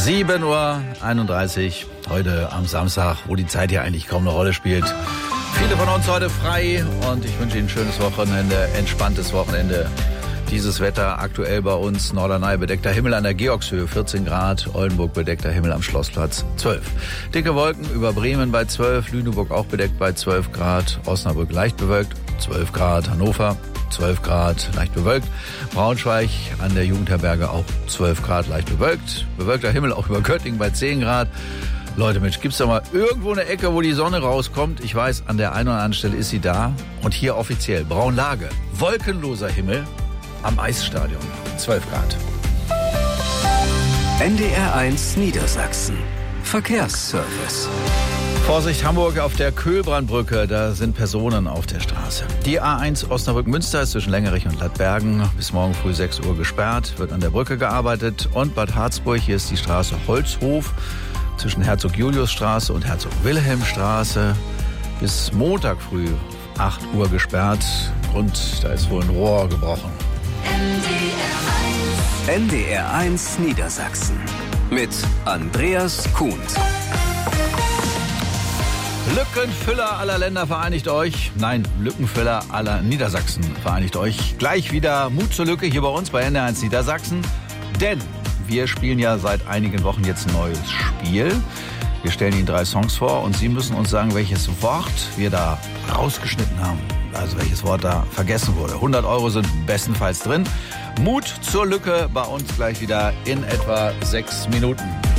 7:31 Uhr, heute am Samstag, wo die Zeit ja eigentlich kaum eine Rolle spielt. Viele von uns heute frei und ich wünsche Ihnen ein schönes Wochenende, entspanntes Wochenende. Dieses Wetter aktuell bei uns, Norderney bedeckter Himmel an der Georgshöhe 14 Grad, Oldenburg bedeckter Himmel am Schlossplatz 12. Dicke Wolken über Bremen bei 12, Lüneburg auch bedeckt bei 12 Grad, Osnabrück leicht bewölkt, 12 Grad, Hannover 12 Grad, leicht bewölkt. Braunschweig an der Jugendherberge auch 12 Grad, leicht bewölkt. Bewölkter Himmel auch über Göttingen bei 10 Grad. Leute, Mensch, gibt's da mal irgendwo eine Ecke, wo die Sonne rauskommt? Ich weiß, an der einen oder anderen Stelle ist sie da. Und hier offiziell Braunlage, wolkenloser Himmel am Eisstadion, 12 Grad. NDR1 Niedersachsen. Verkehrsservice. Vorsicht, Hamburg auf der Köhlbrandbrücke, da sind Personen auf der Straße. Die A1 Osnabrück-Münster ist zwischen Längerich und Ladbergen bis morgen früh 6 Uhr gesperrt, wird an der Brücke gearbeitet. Und Bad Harzburg, hier ist die Straße Holzhof zwischen Herzog-Julius-Straße und Herzog-Wilhelm-Straße bis Montag früh 8 Uhr gesperrt. Und da ist wohl ein Rohr gebrochen. NDR1 Niedersachsen mit Andreas Kuhns. Lückenfüller aller Länder vereinigt euch. Nein, Lückenfüller aller Niedersachsen vereinigt euch. Gleich wieder Mut zur Lücke hier bei uns bei NDR1 Niedersachsen. Denn wir spielen ja seit einigen Wochen jetzt ein neues Spiel. Wir stellen Ihnen 3 Songs vor und Sie müssen uns sagen, welches Wort wir da rausgeschnitten haben. Also welches Wort da vergessen wurde. 100 € sind bestenfalls drin. Mut zur Lücke bei uns gleich wieder in etwa 6 Minuten.